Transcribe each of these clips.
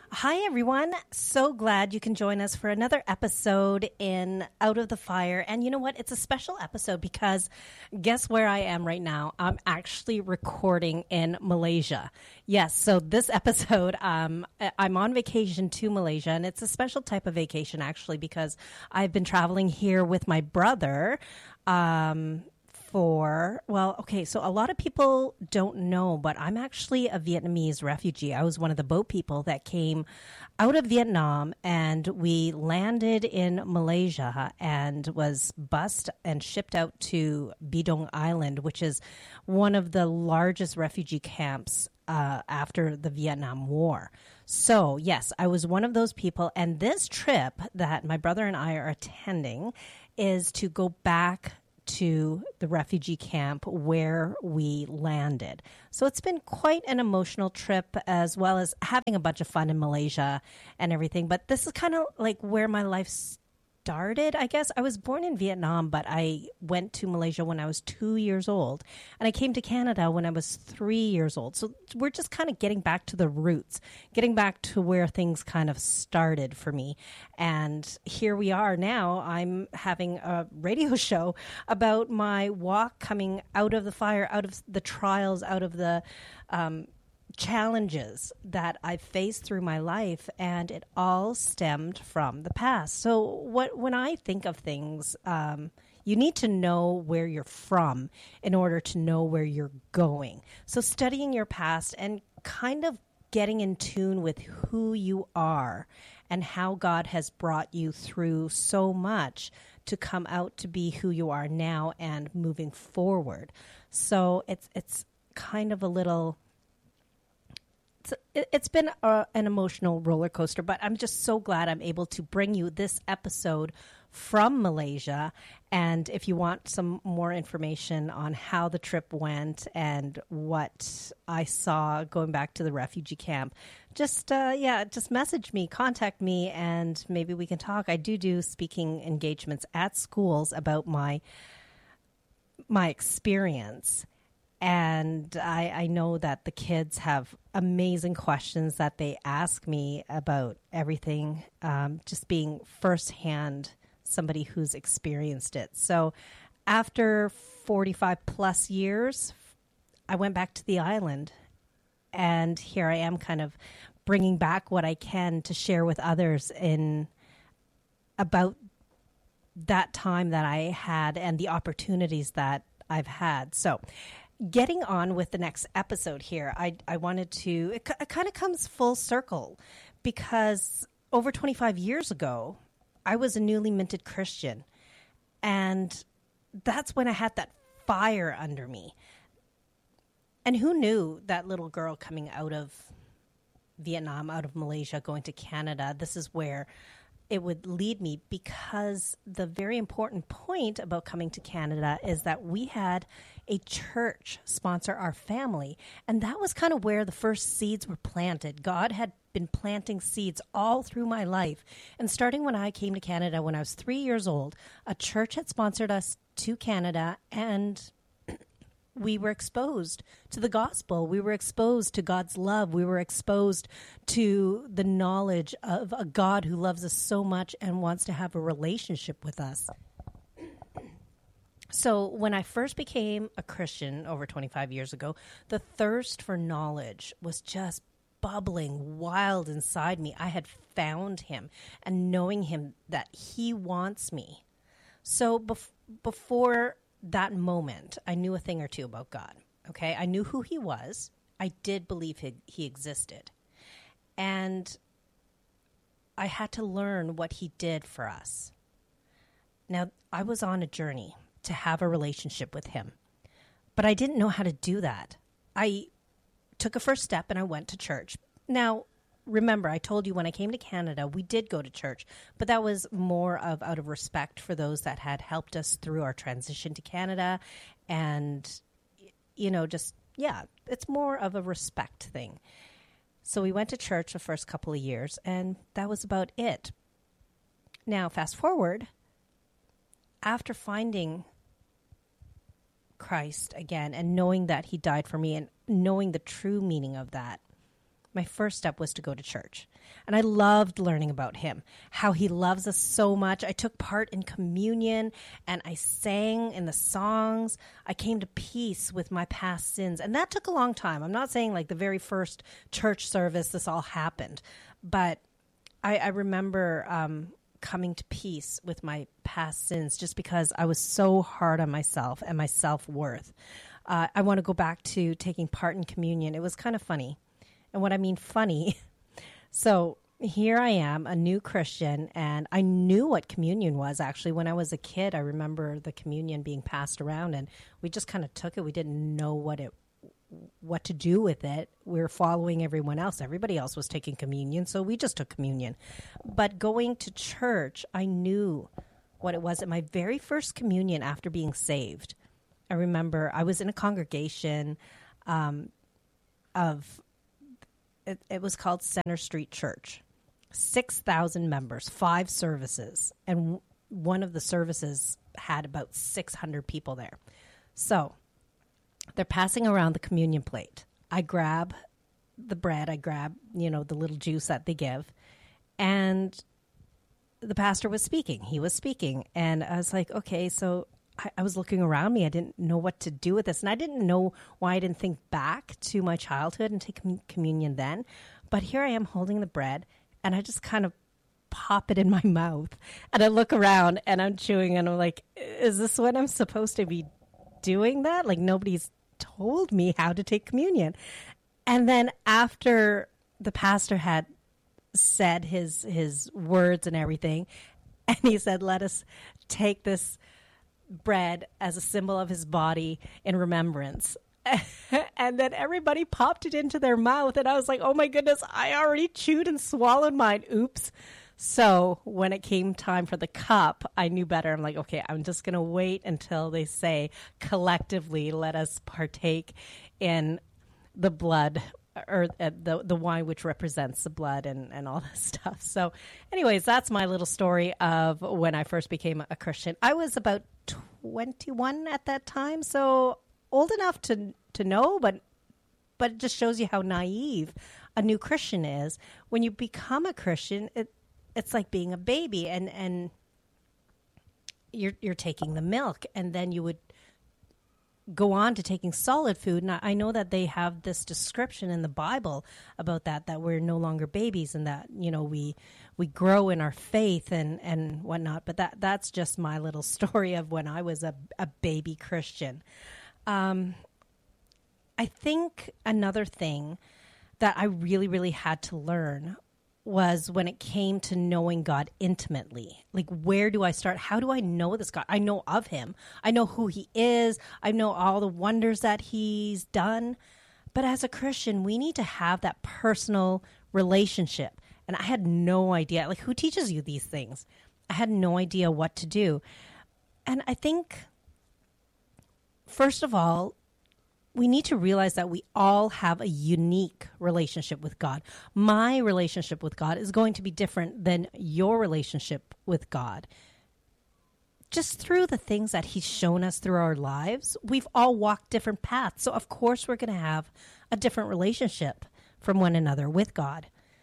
Hi, everyone. So glad you can join us for another episode in Out of the Fire. And you know what? It's a special episode because guess where I am right now? I'm actually recording in Malaysia. Yes, so this episode, I'm on vacation to Malaysia, and it's a special type of vacation actually because I've been traveling here with my brother. So a lot of people don't know, but I'm actually a Vietnamese refugee. I was one of the boat people that came out of Vietnam, and we landed in Malaysia and was bussed and shipped out to Bidong Island, which is one of the largest refugee camps after the Vietnam War. So, yes, I was one of those people. And this trip that my brother and I are attending is to go back to the refugee camp where we landed. So it's been quite an emotional trip, as well as having a bunch of fun in Malaysia and everything. But this is kind of like where my life started, I guess. I was born in Vietnam, but I went to Malaysia when I was 2 years old. And I came to Canada when I was 3 years old. So we're just kind of getting back to the roots, getting back to where things kind of started for me. And here we are now. I'm having a radio show about my walk coming out of the fire, out of the trials, out of the challenges that I've faced through my life, and it all stemmed from the past. So when I think of things, you need to know where you're from in order to know where you're going. So studying your past and kind of getting in tune with who you are and how God has brought you through so much to come out to be who you are now and moving forward. So it's kind of a little... It's been an emotional roller coaster, but I'm just so glad I'm able to bring you this episode from Malaysia. And if you want some more information on how the trip went and what I saw going back to the refugee camp, just message me, contact me, and maybe we can talk. I do speaking engagements at schools about my experience. And I know that the kids have amazing questions that they ask me about everything, just being firsthand somebody who's experienced it. So after 45 plus years, I went back to the island. And here I am kind of bringing back what I can to share with others about that time that I had and the opportunities that I've had. So getting on with the next episode here, I wanted to, it kind of comes full circle because over 25 years ago, I was a newly minted Christian. And that's when I had that fire under me. And who knew that little girl coming out of Vietnam, out of Malaysia, going to Canada, this is where it would lead me, because the very important point about coming to Canada is that we had a church sponsor our family. And that was kind of where the first seeds were planted. God had been planting seeds all through my life. And starting when I came to Canada when I was 3 years old, a church had sponsored us to Canada, and we were exposed to the gospel. We were exposed to God's love. We were exposed to the knowledge of a God who loves us so much and wants to have a relationship with us. So when I first became a Christian over 25 years ago, the thirst for knowledge was just bubbling wild inside me. I had found him, and knowing him that he wants me. So before that moment, I knew a thing or two about God. Okay, I knew who he was. I did believe he existed. And I had to learn what he did for us. Now, I was on a journey to have a relationship with him, but I didn't know how to do that. I took a first step and I went to church. Now, remember, I told you when I came to Canada, we did go to church, but that was more of out of respect for those that had helped us through our transition to Canada. And, it's more of a respect thing. So we went to church the first couple of years, and that was about it. Now, fast forward, after finding Christ again and knowing that he died for me and knowing the true meaning of that, my first step was to go to church. And I loved learning about him, how he loves us so much. I took part in communion and I sang in the songs. I came to peace with my past sins. And that took a long time. I'm not saying like the very first church service, this all happened. But I remember coming to peace with my past sins just because I was so hard on myself and my self-worth. I want to go back to taking part in communion. It was kind of funny. And what I mean funny, so here I am, a new Christian, and I knew what communion was. Actually, when I was a kid, I remember the communion being passed around, and we just kind of took it. We didn't know what to do with it. We were following everyone else. Everybody else was taking communion, so we just took communion. But going to church, I knew what it was. At my very first communion after being saved, I remember I was in a congregation it was called Center Street Church. 6,000 members, 5 services, and one of the services had about 600 people there. So they're passing around the communion plate. I grab the bread, I grab, the little juice that they give, and the pastor was speaking. He was speaking, and I was like, okay, so I was looking around me. I didn't know what to do with this. And I didn't know why I didn't think back to my childhood and take communion then. But here I am holding the bread, and I just kind of pop it in my mouth. And I look around, and I'm chewing, and I'm like, is this what I'm supposed to be doing that? Like, nobody's told me how to take communion. And then after the pastor had said his words and everything, and he said, let us take this bread as a symbol of his body in remembrance. And then everybody popped it into their mouth, and I was like, oh my goodness, I already chewed and swallowed mine. Oops. So when it came time for the cup, I knew better. I'm like, okay, I'm just going to wait until they say collectively, let us partake in the blood, or the wine which represents the blood and all this stuff. So anyways, that's my little story of when I first became a Christian. I was about 21 at that time, so old enough to know, but it just shows you how naive a new Christian is. When you become a Christian, it's like being a baby, and you're taking the milk, and then you would go on to taking solid food. And I know that they have this description in the Bible about that we're no longer babies, and that, we grow in our faith and whatnot. But that's just my little story of when I was a baby Christian. I think another thing that I really, really had to learn was when it came to knowing God intimately. Like, where do I start? How do I know this God? I know of him. I know who he is. I know all the wonders that he's done. But as a Christian, we need to have that personal relationship. And I had no idea. Like, who teaches you these things? I had no idea what to do. And I think, first of all, we need to realize that we all have a unique relationship with God. My relationship with God is going to be different than your relationship with God. Just through the things that he's shown us through our lives, we've all walked different paths. So of course we're going to have a different relationship from one another with God.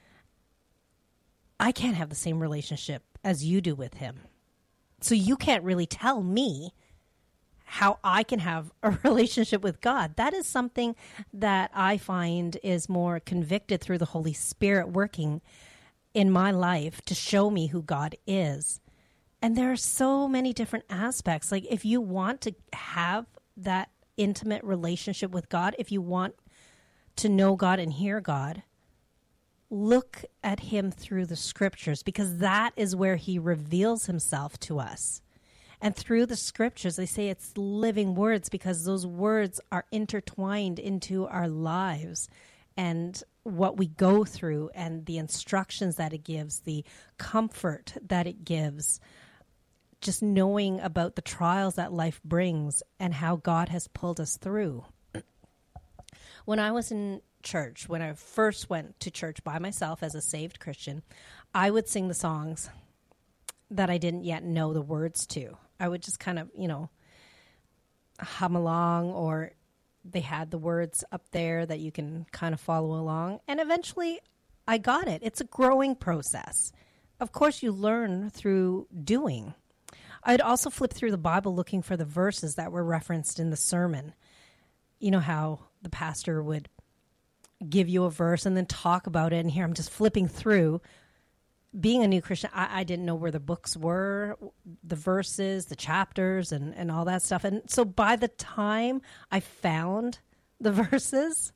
I can't have the same relationship as you do with him. So you can't really tell me how I can have a relationship with God. That is something that I find is more convicted through the Holy Spirit working in my life to show me who God is. And there are so many different aspects. Like, if you want to have that intimate relationship with God, if you want to know God and hear God, look at him through the scriptures, because that is where he reveals himself to us. And through the scriptures, they say it's living words, because those words are intertwined into our lives and what we go through, and the instructions that it gives, the comfort that it gives, just knowing about the trials that life brings and how God has pulled us through. When I was in church, when I first went to church by myself as a saved Christian, I would sing the songs that I didn't yet know the words to. I would just kind of, hum along or they had the words up there that you can kind of follow along. And eventually I got it. It's a growing process. Of course, you learn through doing. I'd also flip through the Bible looking for the verses that were referenced in the sermon. You know how the pastor would give you a verse and then talk about it. And here I'm just flipping through. Being a new Christian, I didn't know where the books were, the verses, the chapters, and all that stuff. And so by the time I found the verses,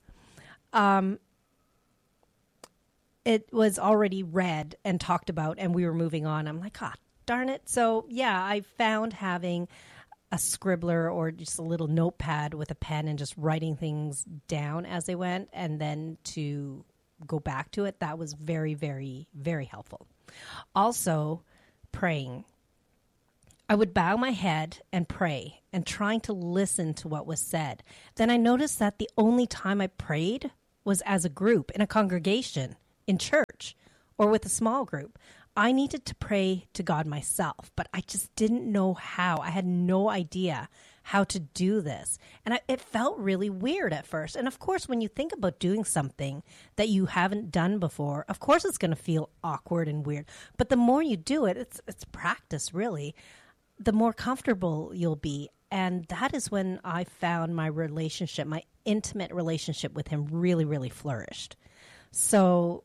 it was already read and talked about, and we were moving on. I'm like, ah, darn it. So yeah, I found having a scribbler or just a little notepad with a pen and just writing things down as they went, and then to go back to it, that was very, very, very helpful. Also, praying. I would bow my head and pray and trying to listen to what was said. Then I noticed that the only time I prayed was as a group, in a congregation, in church, or with a small group. I needed to pray to God myself, but I just didn't know how. I had no idea how to do this. And it felt really weird at first. And of course, when you think about doing something that you haven't done before, of course it's going to feel awkward and weird. But the more you do it, it's practice really, the more comfortable you'll be. And that is when I found my relationship, my intimate relationship with him really, really flourished. So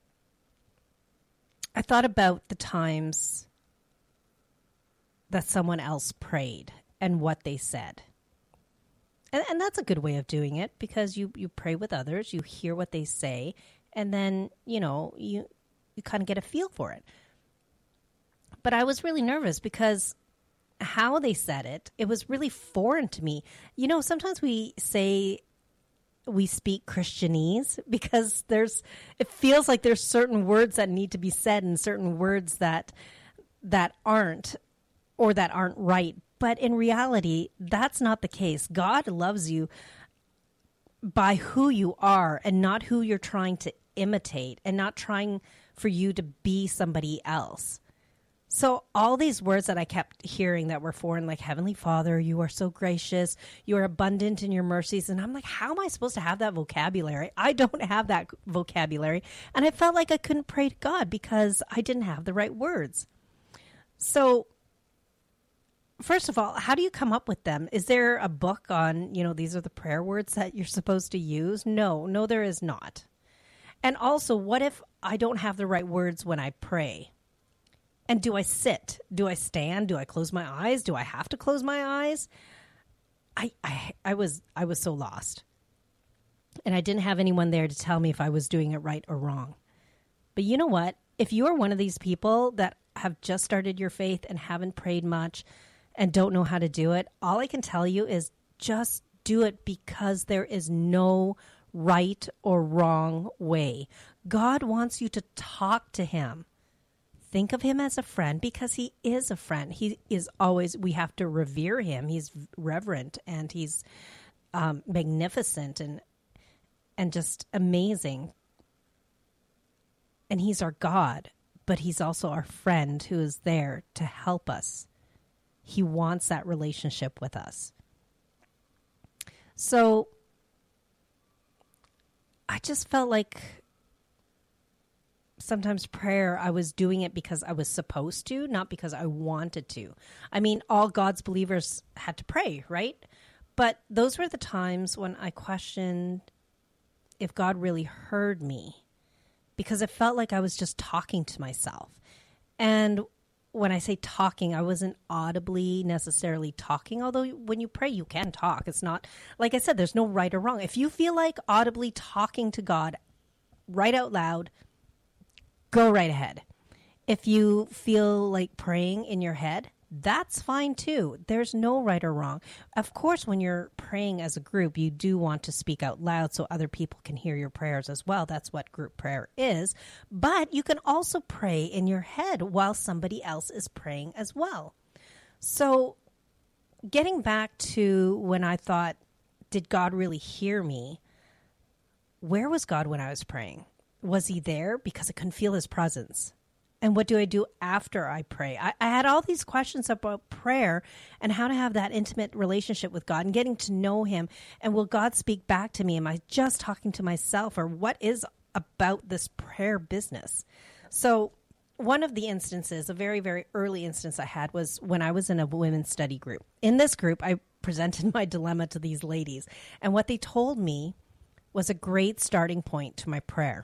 I thought about the times that someone else prayed and what they said. And that's a good way of doing it, because you pray with others, you hear what they say, and then, you kind of get a feel for it. But I was really nervous because how they said it, it was really foreign to me. Sometimes we say we speak Christianese because it feels like there's certain words that need to be said and certain words that aren't, or that aren't right. But in reality, that's not the case. God loves you by who you are and not who you're trying to imitate, and not trying for you to be somebody else. So all these words that I kept hearing that were foreign, like Heavenly Father, you are so gracious, you are abundant in your mercies. And I'm like, how am I supposed to have that vocabulary? I don't have that vocabulary. And I felt like I couldn't pray to God because I didn't have the right words. So first of all, how do you come up with them? Is there a book on, these are the prayer words that you're supposed to use? No, there is not. And also, what if I don't have the right words when I pray? And do I sit? Do I stand? Do I close my eyes? Do I have to close my eyes? I was so lost. And I didn't have anyone there to tell me if I was doing it right or wrong. But you know what? If you are one of these people that have just started your faith and haven't prayed much and don't know how to do it, all I can tell you is just do it, because there is no right or wrong way. God wants you to talk to him. Think of him as a friend, because he is a friend. He is always, we have to revere him. He's reverent, and he's magnificent and just amazing. And he's our God, but he's also our friend who is there to help us. He wants that relationship with us. So I just felt like sometimes prayer, I was doing it because I was supposed to, not because I wanted to. I mean, all God's believers had to pray, right? But those were the times when I questioned if God really heard me, because it felt like I was just talking to myself. And when I say talking, I wasn't audibly necessarily talking, although when you pray, you can talk. It's not, like I said, there's no right or wrong. If you feel like audibly talking to God right out loud, go right ahead. If you feel like praying in your head, that's fine too. There's no right or wrong. Of course, when you're praying as a group, you do want to speak out loud so other people can hear your prayers as well. That's what group prayer is. But you can also pray in your head while somebody else is praying as well. So getting back to when I thought, did God really hear me? Where was God when I was praying? Was he there? Because I couldn't feel his presence. And what do I do after I pray? I had all these questions about prayer and how to have that intimate relationship with God and getting to know him. And will God speak back to me? Am I just talking to myself, or what is about this prayer business? So one of the instances, a very, very early instance I had, was when I was in a women's study group. In this group, I presented my dilemma to these ladies. And what they told me was a great starting point to my prayer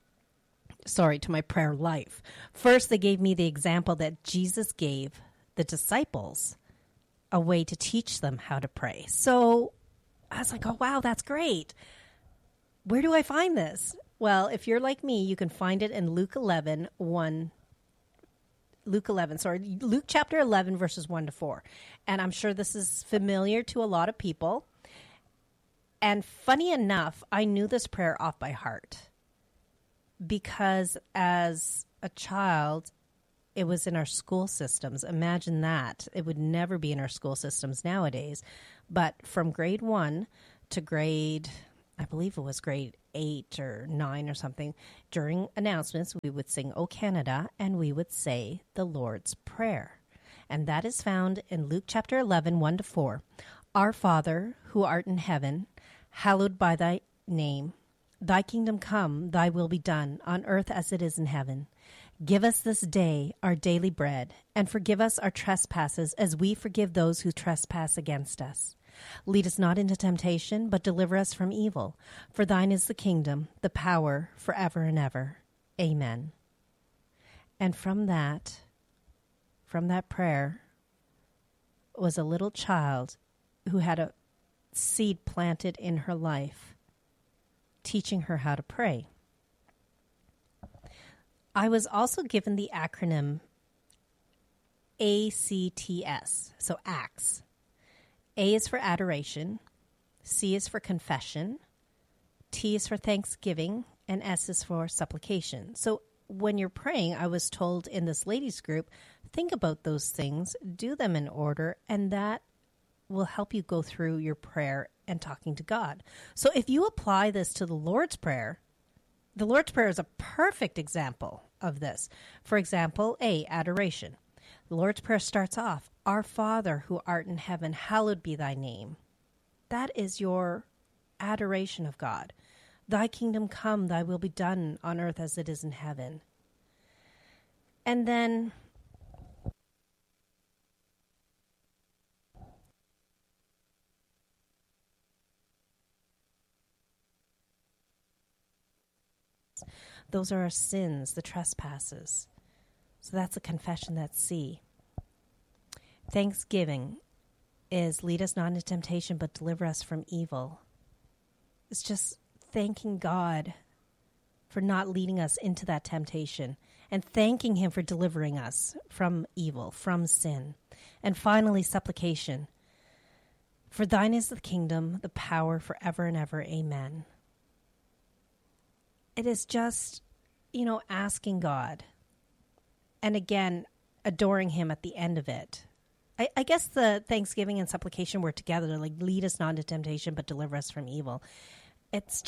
life. First, they gave me the example that Jesus gave the disciples a way to teach them how to pray. So I was like, oh, wow, that's great. Where do I find this? Well, if you're like me, you can find it in Luke chapter 11, verses 1 to 4. And I'm sure this is familiar to a lot of people. And funny enough, I knew this prayer off by heart, because as a child, it was in our school systems. Imagine that. It would never be in our school systems nowadays. But from grade 1 to grade 8 or 9 or something, during announcements, we would sing O Canada, and we would say the Lord's Prayer. And that is found in Luke chapter 11, 1 to 4. Our Father, who art in heaven, hallowed by thy name. Thy kingdom come, thy will be done, on earth as it is in heaven. Give us this day our daily bread, and forgive us our trespasses as we forgive those who trespass against us. Lead us not into temptation, but deliver us from evil. For thine is the kingdom, the power, forever and ever. Amen. And from that prayer was a little child who had a seed planted in her life, teaching her how to pray. I was also given the acronym ACTS, so ACTS. A is for adoration, C is for confession, T is for thanksgiving, and S is for supplication. So when you're praying, I was told in this ladies group, think about those things, do them in order, and that will help you go through your prayer and talking to God. So if you apply this to the Lord's Prayer is a perfect example of this. For example, A, adoration. The Lord's Prayer starts off, Our Father who art in heaven, hallowed be thy name. That is your adoration of God. Thy kingdom come, thy will be done on earth as it is in heaven. And then those are our sins, the trespasses. So that's a confession, that's C. Thanksgiving is lead us not into temptation, but deliver us from evil. It's just thanking God for not leading us into that temptation and thanking him for delivering us from evil, from sin. And finally, supplication. For thine is the kingdom, the power forever and ever. Amen. It is just, asking God. And again, adoring him at the end of it. I guess the thanksgiving and supplication were together, like lead us not into temptation, but deliver us from evil. It's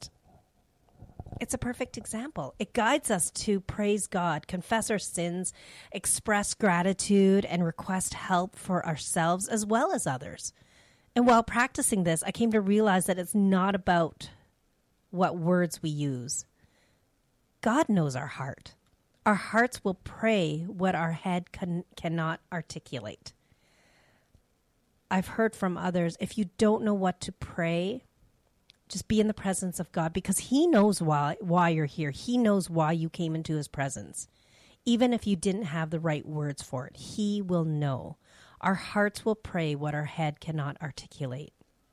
a perfect example. It guides us to praise God, confess our sins, express gratitude, and request help for ourselves as well as others. And while practicing this, I came to realize that it's not about what words we use. God knows our heart. Our hearts will pray what our head cannot articulate. I've heard from others, if you don't know what to pray, just be in the presence of God, because he knows why you're here. He knows why you came into his presence. Even if you didn't have the right words for it, he will know. Our hearts will pray what our head cannot articulate.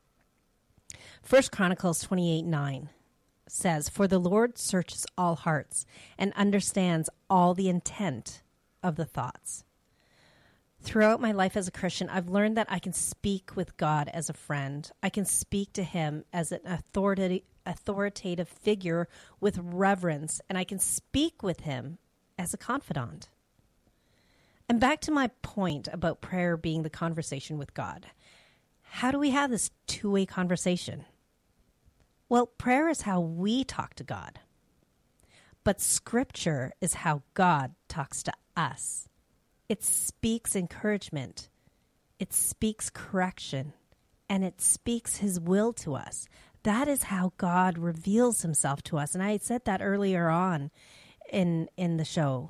1 Chronicles 28:9 says, For the Lord searches all hearts and understands all the intent of the thoughts. Throughout my life as a Christian, I've learned that I can speak with God as a friend. I can speak to him as an authoritative figure with reverence, and I can speak with him as a confidant. And back to my point about prayer being the conversation with God. How do we have this two-way conversation? Well, prayer is how we talk to God, but Scripture is how God talks to us. It speaks encouragement. It speaks correction. And it speaks his will to us. That is how God reveals himself to us. And I said that earlier on in the show,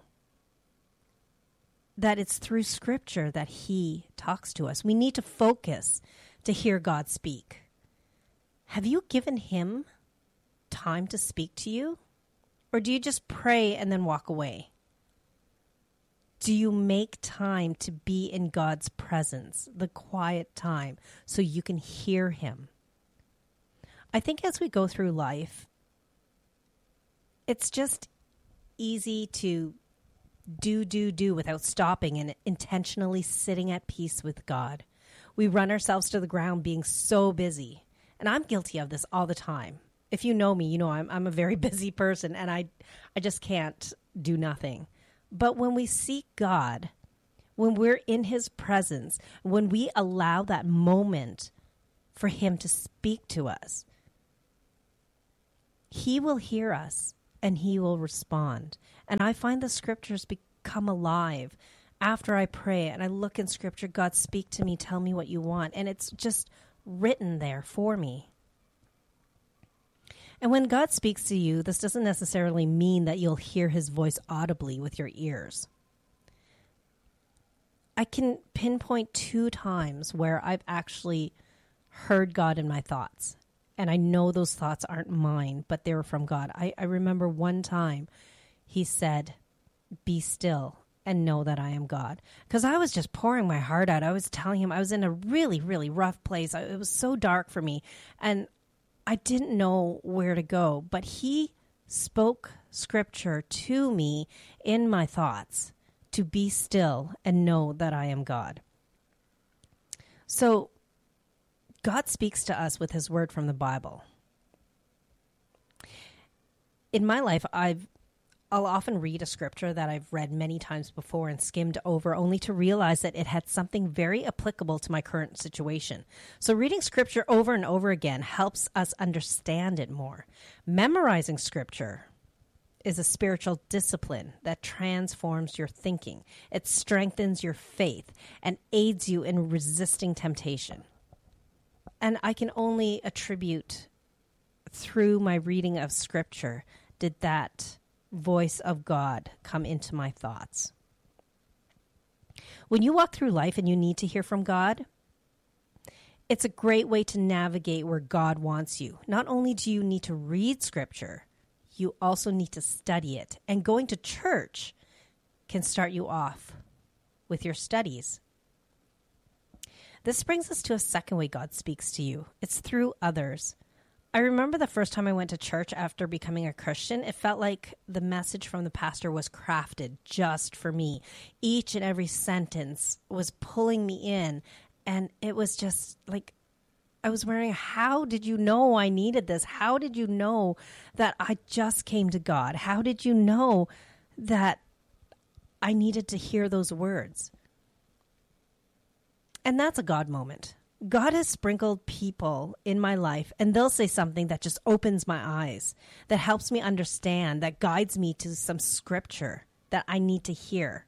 that it's through Scripture that he talks to us. We need to focus to hear God speak. Have you given him time to speak to you? Or do you just pray and then walk away? Do you make time to be in God's presence, the quiet time, so you can hear him? I think as we go through life, it's just easy to do without stopping and intentionally sitting at peace with God. We run ourselves to the ground being so busy. And I'm guilty of this all the time. If you know me, you know I'm a very busy person and I just can't do nothing. But when we seek God, when we're in his presence, when we allow that moment for him to speak to us, he will hear us and he will respond. And I find the scriptures become alive after I pray and I look in scripture. God, speak to me, tell me what you want. And it's just written there for me. And when God speaks to you, this doesn't necessarily mean that you'll hear his voice audibly with your ears. I can pinpoint 2 times where I've actually heard God in my thoughts. And I know those thoughts aren't mine, but they were from God. I remember one time he said, "Be still and know that I am God." Because I was just pouring my heart out. I was telling him I was in a really, really rough place. It was so dark for me. And I didn't know where to go, but he spoke scripture to me in my thoughts to be still and know that I am God. So God speaks to us with his word from the Bible. In my life, I'll often read a scripture that I've read many times before and skimmed over only to realize that it had something very applicable to my current situation. So reading scripture over and over again helps us understand it more. Memorizing scripture is a spiritual discipline that transforms your thinking. It strengthens your faith and aids you in resisting temptation. And I can only attribute through my reading of scripture did that voice of God come into my thoughts. When you walk through life and you need to hear from God, it's a great way to navigate where God wants you. Not only do you need to read scripture, you also need to study it. And going to church can start you off with your studies. This brings us to a second way God speaks to you. It's through others. I remember the first time I went to church after becoming a Christian, it felt like the message from the pastor was crafted just for me. Each and every sentence was pulling me in, and it was just like, I was wondering, how did you know I needed this? How did you know that I just came to God? How did you know that I needed to hear those words? And that's a God moment. God has sprinkled people in my life, and they'll say something that just opens my eyes, that helps me understand, that guides me to some scripture that I need to hear.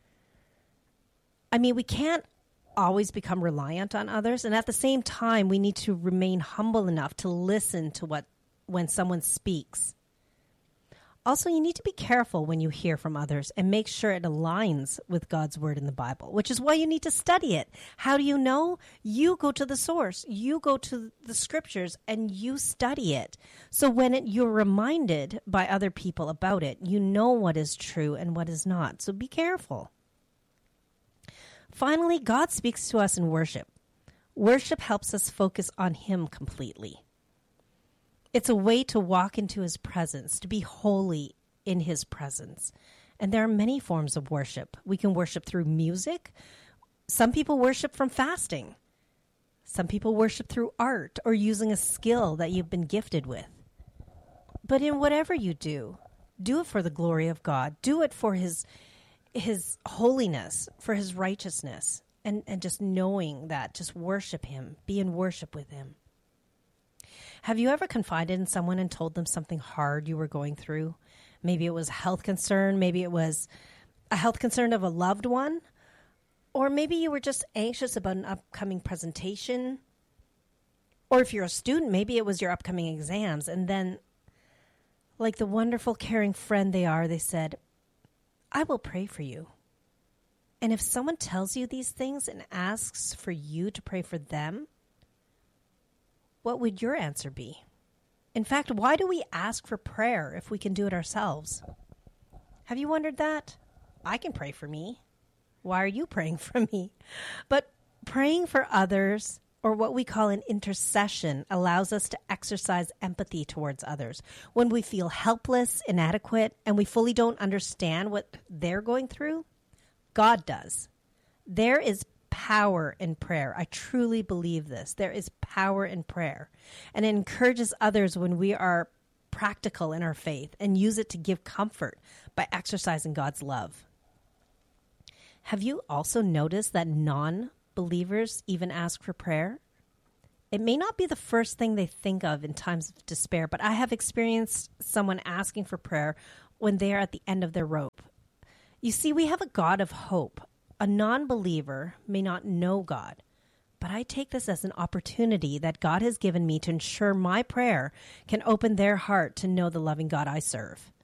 I mean, we can't always become reliant on others, and at the same time, we need to remain humble enough to listen to when someone speaks. Also, you need to be careful when you hear from others and make sure it aligns with God's word in the Bible, which is why you need to study it. How do you know? You go to the source. You go to the scriptures and you study it. So when you're reminded by other people about it, you know what is true and what is not. So be careful. Finally, God speaks to us in worship. Worship helps us focus on him completely. It's a way to walk into his presence, to be holy in his presence. And there are many forms of worship. We can worship through music. Some people worship from fasting. Some people worship through art or using a skill that you've been gifted with. But in whatever you do it for the glory of God. Do it for his holiness, for his righteousness, and just knowing that, just worship him, be in worship with him. Have you ever confided in someone and told them something hard you were going through? Maybe it was a health concern. Maybe it was a health concern of a loved one, or maybe you were just anxious about an upcoming presentation. Or if you're a student, maybe it was your upcoming exams. And then, like the wonderful, caring friend they are, they said, I will pray for you. And if someone tells you these things and asks for you to pray for them, what would your answer be? In fact, why do we ask for prayer if we can do it ourselves? Have you wondered that? I can pray for me. Why are you praying for me? But praying for others, or what we call an intercession, allows us to exercise empathy towards others. When we feel helpless, inadequate, and we fully don't understand what they're going through, God does. There is power in prayer. I truly believe this. There is power in prayer. And it encourages others when we are practical in our faith and use it to give comfort by exercising God's love. Have you also noticed that non-believers even ask for prayer? It may not be the first thing they think of in times of despair, but I have experienced someone asking for prayer when they are at the end of their rope. You see, we have a God of hope. A non-believer may not know God, but I take this as an opportunity that God has given me to ensure my prayer can open their heart to know the loving God I serve.